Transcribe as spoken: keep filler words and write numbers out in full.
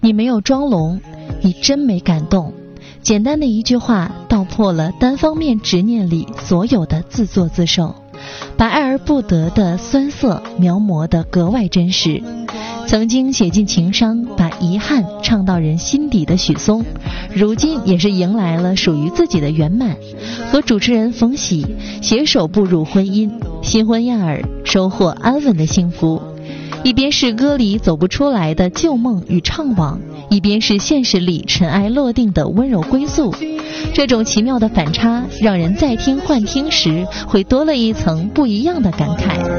你没有装聋，你真没感动。简单的一句话道破了单方面执念里所有的自作自受，把爱而不得的酸涩描摹得格外真实。曾经写尽情伤，把遗憾唱到人心底的许嵩，如今也是迎来了属于自己的圆满，和主持人冯喜携手步入婚姻，新婚燕尔，收获安稳的幸福。一边是歌里走不出来的旧梦与怅惘，一边是现实里尘埃落定的温柔归宿。这种奇妙的反差，让人在听幻听时会多了一层不一样的感慨。